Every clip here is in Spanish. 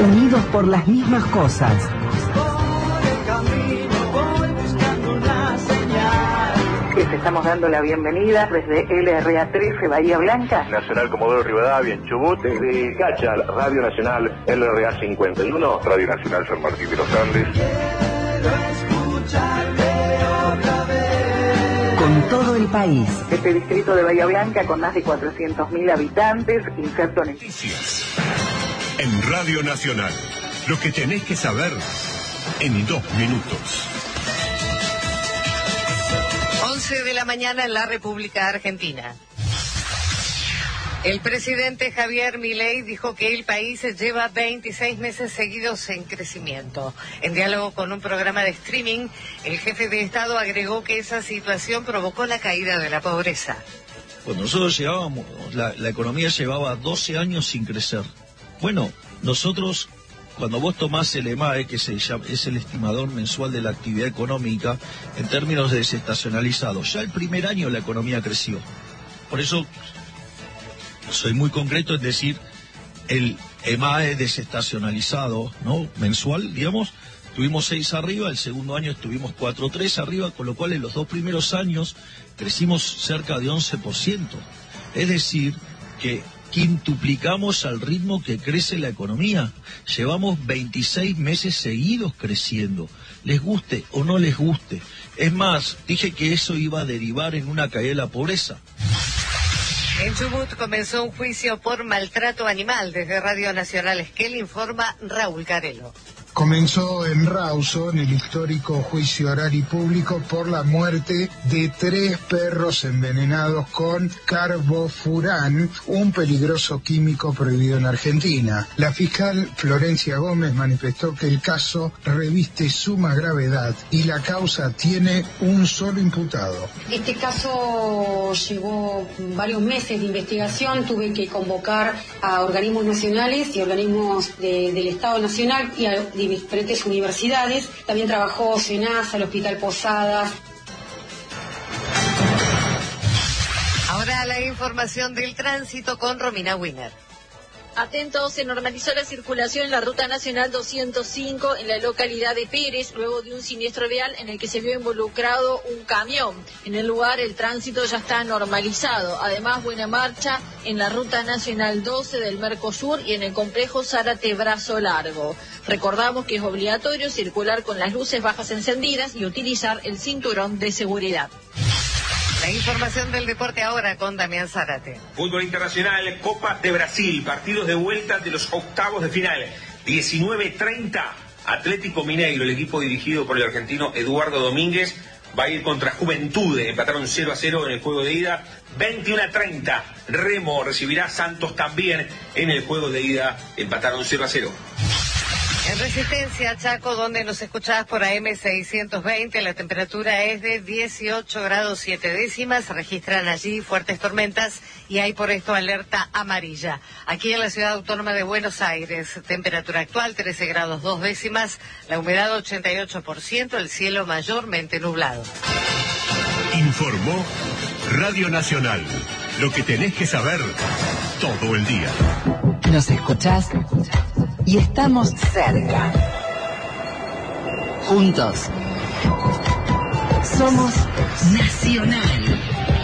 unidos por las mismas cosas. Les estamos dando la bienvenida desde LRA 13 Bahía Blanca, Nacional Comodoro Rivadavia en Chubut, desde Cacha, Radio Nacional LRA 51, Radio Nacional San Martín de los Andes. Con todo el país. Este distrito de Bahía Blanca con más de 400.000 habitantes, inserto en Noticias en Radio Nacional. Lo que tenés que saber en 2 minutos. 11 de la mañana en la República Argentina. El presidente Javier Milei dijo que el país lleva 26 meses seguidos en crecimiento. En diálogo con un programa de streaming, el jefe de Estado agregó que esa situación provocó la caída de la pobreza. Cuando nosotros llegábamos, la economía llevaba 12 años sin crecer. Bueno, nosotros, cuando vos tomás el EMAE, que es el estimador mensual de la actividad económica, en términos desestacionalizados, ya el primer año la economía creció. Por eso soy muy concreto en decir el EMAE desestacionalizado, ¿no? Mensual, digamos, tuvimos 6 arriba, el segundo año estuvimos 4,3 arriba, con lo cual en los 2 primeros años crecimos cerca de 11%. Es decir, que quintuplicamos al ritmo que crece la economía. Llevamos 26 meses seguidos creciendo, les guste o no les guste. Es más, dije que eso iba a derivar en una caída de la pobreza. En Chubut comenzó un juicio por maltrato animal. Desde Radio Nacional Esquel informa Raúl Carelo. Comenzó en Rawson el histórico juicio oral y público por la muerte de 3 perros envenenados con carbofurán, un peligroso químico prohibido en Argentina. La fiscal Florencia Gómez manifestó que el caso reviste suma gravedad y la causa tiene un solo imputado. Este caso llevó varios meses de investigación, tuve que convocar a organismos nacionales y organismos del Estado Nacional y a diferentes universidades. También trabajó SENASA, el Hospital Posadas. Ahora la información del tránsito con Romina Wiener. Atentos, se normalizó la circulación en la Ruta Nacional 205 en la localidad de Pérez, luego de un siniestro vial en el que se vio involucrado un camión. En el lugar el tránsito ya está normalizado. Además, buena marcha en la Ruta Nacional 12 del Mercosur y en el complejo Zárate Brazo Largo. Recordamos que es obligatorio circular con las luces bajas encendidas y utilizar el cinturón de seguridad. La información del deporte ahora con Damián Zárate. Fútbol internacional, Copa de Brasil, partidos de vuelta de los octavos de final. 19:30, Atlético Mineiro, el equipo dirigido por el argentino Eduardo Domínguez, va a ir contra Juventude, empataron 0-0 en el juego de ida. 21:30, Remo recibirá a Santos también en el juego de ida, empataron 0-0. En Resistencia, Chaco, donde nos escuchás por AM 620, la temperatura es de 18 grados 7 décimas, se registran allí fuertes tormentas y hay por esto alerta amarilla. Aquí en la Ciudad Autónoma de Buenos Aires, temperatura actual 13 grados 2 décimas, la humedad 88%, el cielo mayormente nublado. Informó Radio Nacional, lo que tenés que saber todo el día. Nos escuchás y estamos cerca. Juntos. Somos Nacional.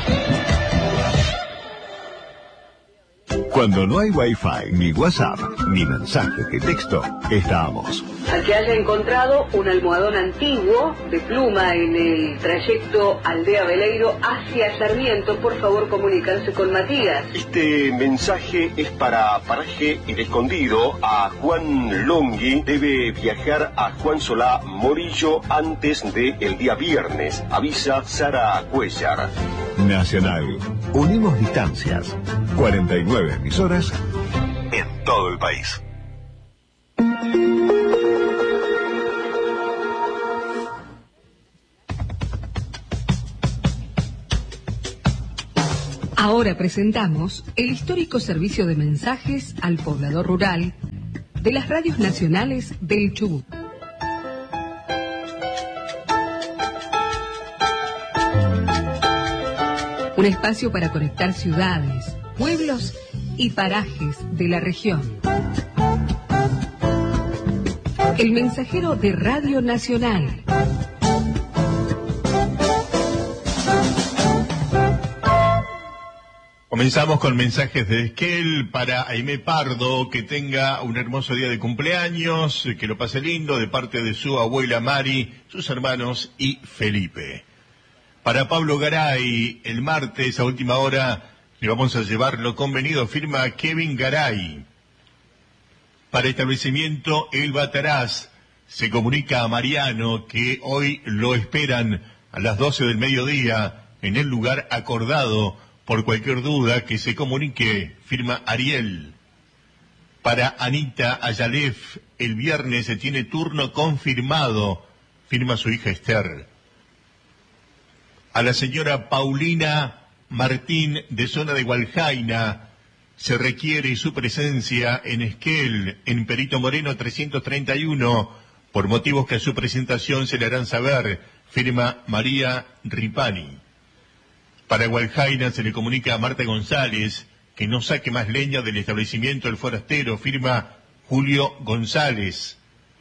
Cuando no hay Wi-Fi, ni WhatsApp, ni mensajes de texto, estamos. Al que haya encontrado un almohadón antiguo de pluma en el trayecto Aldea Veleiro hacia Sarmiento, por favor comunicarse con Matías. Este mensaje es para Paraje El Escondido. A Juan Longhi debe viajar a Juan Solá Morillo antes del día viernes. Avisa Sara Cuellar. Nacional. Unimos distancias. 49 emisoras en todo el país. Ahora presentamos el histórico servicio de mensajes al poblador rural de las radios nacionales del Chubut. Un espacio para conectar ciudades, pueblos y parajes de la región. El mensajero de Radio Nacional. Comenzamos con mensajes de Esquel para Aimé Pardo, que tenga un hermoso día de cumpleaños, que lo pase lindo, de parte de su abuela Mari, sus hermanos y Felipe. Para Pablo Garay, el martes a última hora le vamos a llevar lo convenido, firma Kevin Garay. Para establecimiento El Bataraz, se comunica a Mariano que hoy lo esperan a las 12 del mediodía en el lugar acordado. Por cualquier duda que se comunique, firma Ariel. Para Anita Ayalef, el viernes se tiene turno confirmado, firma su hija Esther. A la señora Paulina Martín, de zona de Gualjaina, se requiere su presencia en Esquel, en Perito Moreno 331, por motivos que a su presentación se le harán saber, firma María Ripani. Para Gualjaina se le comunica a Marta González que no saque más leña del establecimiento El Forastero, firma Julio González.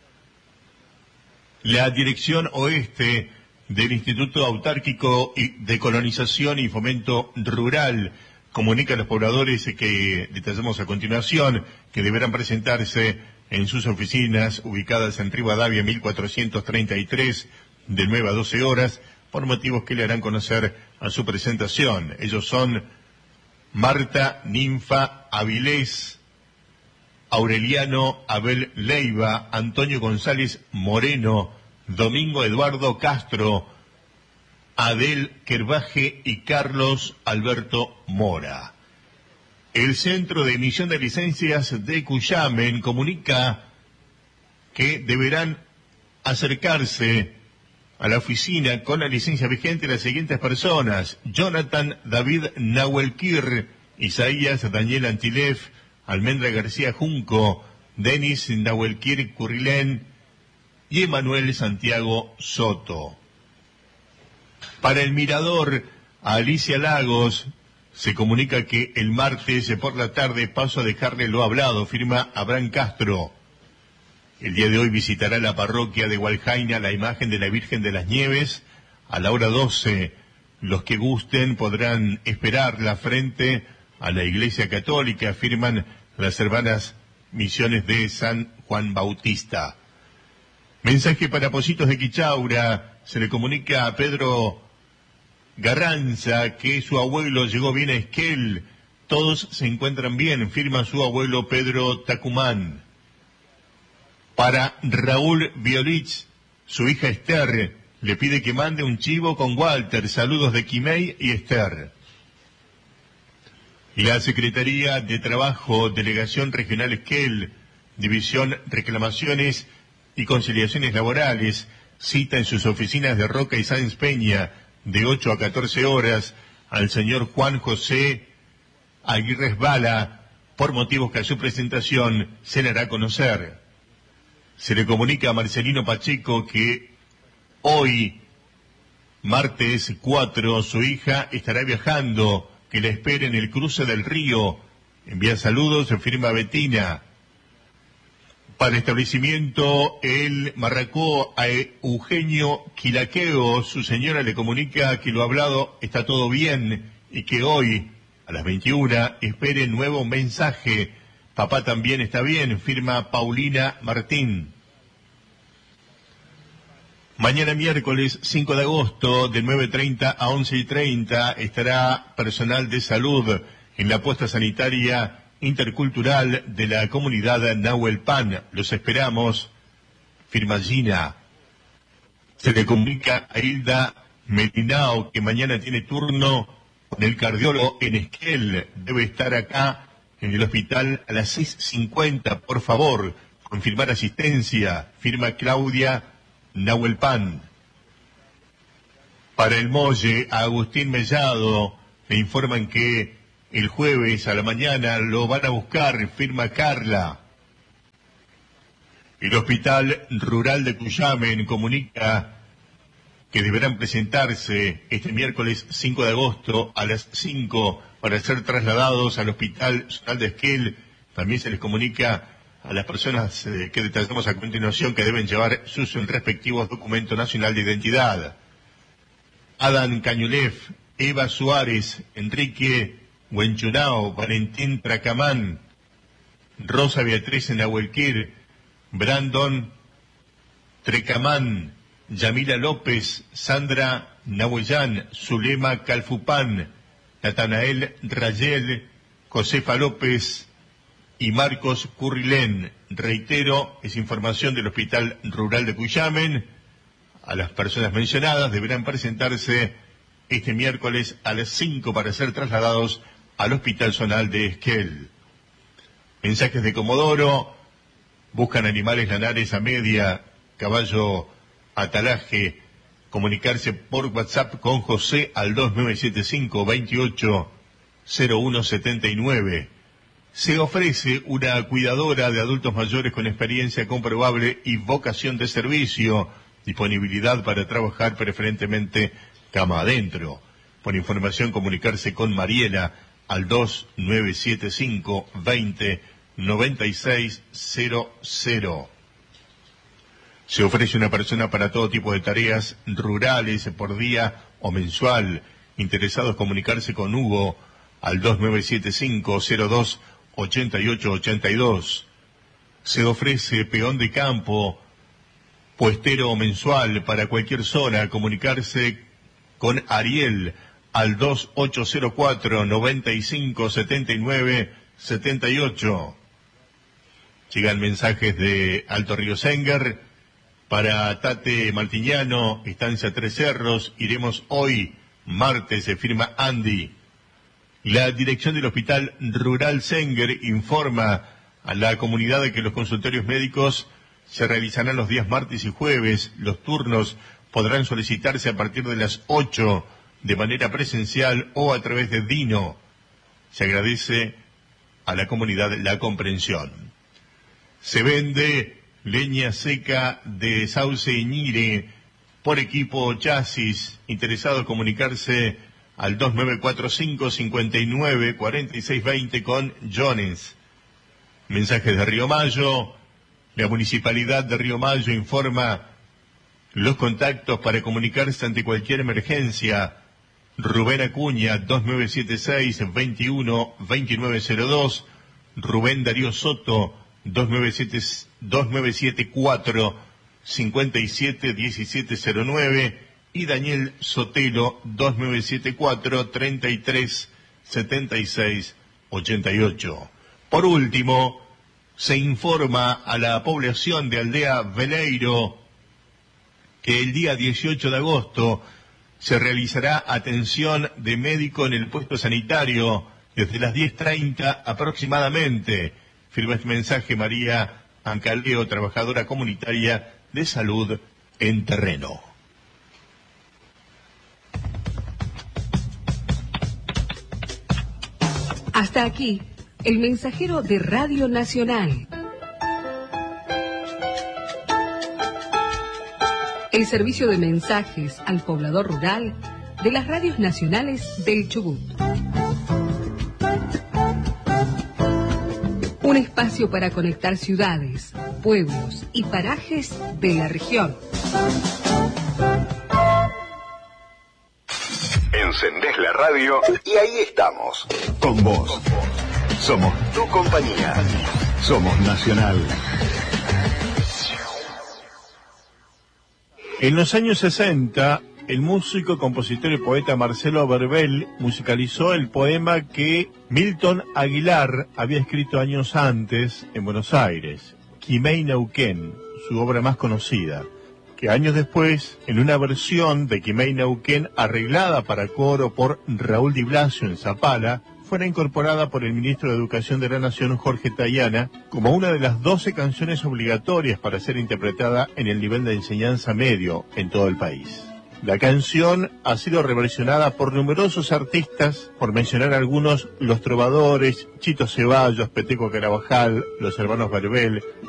La dirección oeste del Instituto Autárquico de Colonización y Fomento Rural comunica a los pobladores que detallamos a continuación que deberán presentarse en sus oficinas ubicadas en Rivadavia 1433 de 9 a 12 horas por motivos que le harán conocer a su presentación. Ellos son Marta Ninfa Avilés, Aureliano Abel Leiva, Antonio González Moreno, Domingo Eduardo Castro, Adel Kerbaje y Carlos Alberto Mora. El Centro de Emisión de Licencias de Cuyamen comunica que deberán acercarse a la oficina con la licencia vigente las siguientes personas: Jonathan David Nahuelquir, Isaías Daniel Antilef, Almendra García Junco, Denis Nahuelquir Currilén y Emanuel Santiago Soto. Para el Mirador, a Alicia Lagos se comunica que el martes por la tarde paso a dejarle lo hablado, firma Abraham Castro. El día de hoy visitará la parroquia de Gualjaina la imagen de la Virgen de las Nieves a la hora 12. Los que gusten podrán esperarla frente a la Iglesia Católica, afirman las hermanas Misiones de San Juan Bautista. Mensaje para Positos de Quichaura, se le comunica a Pedro Garranza que su abuelo llegó bien a Esquel, todos se encuentran bien, firma su abuelo Pedro Tacumán. Para Raúl Violich, su hija Esther le pide que mande un chivo con Walter. Saludos de Quimei y Esther. La Secretaría de Trabajo, Delegación Regional Esquel, División Reclamaciones y Conciliaciones Laborales, cita en sus oficinas de Roca y Sáenz Peña de 8 a 14 horas al señor Juan José Aguirre Bala, por motivos que a su presentación se le hará conocer. Se le comunica a Marcelino Pacheco que hoy, martes 4, su hija estará viajando, que la espere en el cruce del río. Envía saludos, firma Betina. Para establecimiento El Marracó, a Eugenio Quilaqueo, su señora le comunica que lo hablado está todo bien y que hoy, a las 21, espere nuevo mensaje. Papá también está bien, firma Paulina Martín. Mañana miércoles 5 de agosto de 9:30 a 11:30 estará personal de salud en la puesta sanitaria intercultural de la comunidad Nahuelpan. Los esperamos, firma Gina. Se le comunica a Hilda Melinao que mañana tiene turno con el cardiólogo en Esquel. Debe estar acá en el hospital a las 6:50, por favor, confirmar asistencia, firma Claudia Nahuelpan. Para el Molle, a Agustín Mellado, le informan que el jueves a la mañana lo van a buscar, firma Carla. El Hospital Rural de Cuyamen comunica que deberán presentarse este miércoles 5 de agosto a las 5 para ser trasladados al Hospital Zonal de Esquel. También se les comunica a las personas que detallamos a continuación que deben llevar sus respectivos documentos nacional de identidad. Adam Cañulev, Eva Suárez, Enrique Huenchunao, Valentín Tracamán, Rosa Beatriz Nahuelquir, Brandon Trecamán, Yamila López, Sandra Nahuellán, Zulema Calfupán, Natanael Rayel, Josefa López y Marcos Currilén. Reitero, es información del Hospital Rural de Cuyamen. A las personas mencionadas deberán presentarse este miércoles a las 5 para ser trasladados al Hospital Zonal de Esquel. Mensajes de Comodoro: buscan animales lanares a media, caballo atalaje. Comunicarse por WhatsApp con José al 2975-280179. Se ofrece una cuidadora de adultos mayores con experiencia comprobable y vocación de servicio. Disponibilidad para trabajar preferentemente cama adentro. Por información, comunicarse con Mariela al 2975-209600. Se ofrece una persona para todo tipo de tareas rurales por día o mensual. Interesados, comunicarse con Hugo al 2975-028882. Se ofrece peón de campo, puestero mensual para cualquier zona. Comunicarse con Ariel al 2804-957978. Llegan mensajes de Alto Río Senguer. Para Tate Martiñano, Estancia Tres Cerros, iremos hoy, martes, se firma Andy. La dirección del Hospital Rural Senguer informa a la comunidad de que los consultorios médicos se realizarán los días martes y jueves. Los turnos podrán solicitarse a partir de las 8 de manera presencial o a través de Dino. Se agradece a la comunidad la comprensión. Se vende leña seca de Sauce y Ñire por equipo chasis. Interesado, comunicarse al 2945-594620 con Jones. Mensajes de Río Mayo. La Municipalidad de Río Mayo informa los contactos para comunicarse ante cualquier emergencia. Rubén Acuña, 2976-212902. Rubén Darío Soto, 2974-571709. Y Daniel Sotelo, 2974-337688. Por último, se informa a la población de Aldea Veleiro que el día 18 de agosto se realizará atención de médico en el puesto sanitario desde las 10:30 aproximadamente. Firma este mensaje María Ancaleo, trabajadora comunitaria de salud en terreno. Hasta aquí, el mensajero de Radio Nacional. El servicio de mensajes al poblador rural de las radios nacionales del Chubut. Un espacio para conectar ciudades, pueblos y parajes de la región. Encendés la radio y ahí estamos, con vos. Somos tu compañía. Somos Nacional. En los años 60, el músico, compositor y poeta Marcelo Verbel musicalizó el poema que Milton Aguilar había escrito años antes en Buenos Aires, Quimei Neuquén, su obra más conocida, que años después, en una versión de Quimei Neuquén arreglada para coro por Raúl Di Blasio en Zapala, fuera incorporada por el ministro de Educación de la Nación, Jorge Tayana, como una de las 12 canciones obligatorias para ser interpretada en el nivel de enseñanza medio en todo el país. La canción ha sido reversionada por numerosos artistas, por mencionar algunos: Los Trovadores, Chito Ceballos, Peteco Carabajal, los hermanos Verbel,